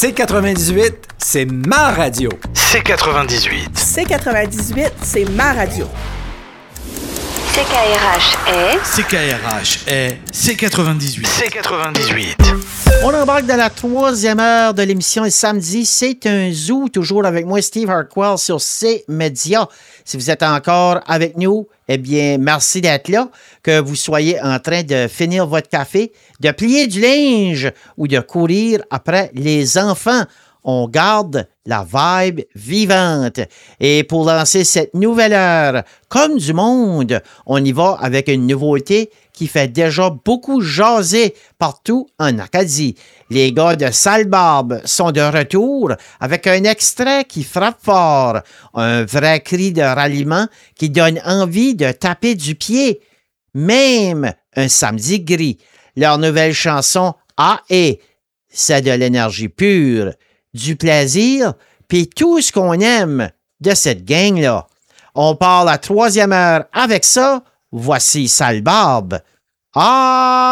C98, c'est ma radio. C98. C98, c'est ma radio. CKRH est C98. C98. On embarque dans la 3e heure de l'émission et samedi, c'est un zoo, toujours avec moi, Steve Hartwell, sur C-Média. Si vous êtes encore avec nous, eh bien, merci d'être là, que vous soyez en train de finir votre café, de plier du linge ou de courir après les enfants. On garde la vibe vivante. Et pour lancer cette nouvelle heure, comme du monde, on y va avec une nouveauté qui fait déjà beaucoup jaser partout en Acadie. Les gars de Sale Barbe sont de retour avec un extrait qui frappe fort, un vrai cri de ralliement qui donne envie de taper du pied, même un samedi gris. Leur nouvelle chanson « Ah et », c'est de l'énergie pure, du plaisir, puis tout ce qu'on aime de cette gang-là. On part la 3e heure avec ça. Voici Sale Barbe. Ah!